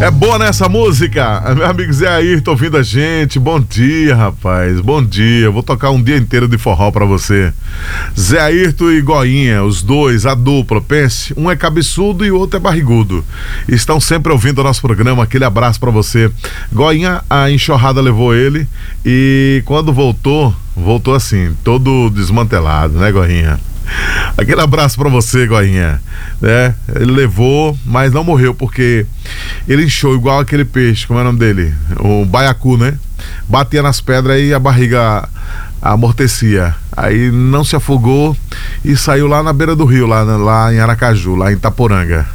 É boa nessa música, meu amigo Zé Ayrton ouvindo a gente. Bom dia, rapaz, bom dia. Vou tocar um dia inteiro de forró pra você. Zé Ayrton e Goinha, os dois, a dupla, pense, um é cabeçudo e o outro é barrigudo. Estão sempre ouvindo o nosso programa, aquele abraço pra você. Goinha, a enxurrada levou ele e quando voltou assim, todo desmantelado, né, Goinha? Aquele abraço pra você, Goinha, né? Ele levou, mas não morreu porque ele inchou igual aquele peixe, como é o nome dele? O baiacu, né? Batia nas pedras e a barriga amortecia. Aí não se afogou e saiu lá na beira do rio, lá em Aracaju, lá em Itaporanga.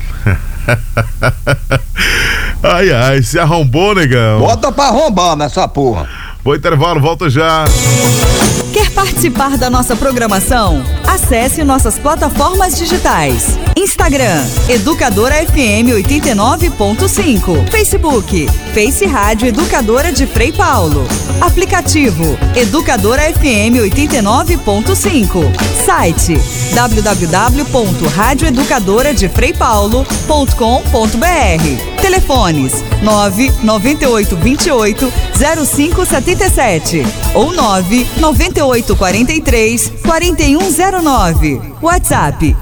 Ai, ai, se arrombou, negão. Bota pra arrombar nessa porra. Bom intervalo, volta já. Quer participar da nossa programação? Acesse nossas plataformas digitais. Instagram, Educadora FM 89.5. Facebook, Face Rádio Educadora de Frei Paulo. Aplicativo, Educadora FM 89.5. Site, www.radioeducadoradefreipaulo.com.br. Telefones, 99828-0577 ou 99843-4109. WhatsApp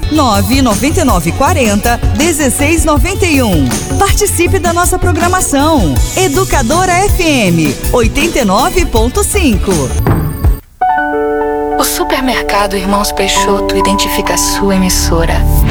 99940-1691. Participe da nossa programação. Educadora FM 89.5. O Supermercado Irmãos Peixoto identifica a sua emissora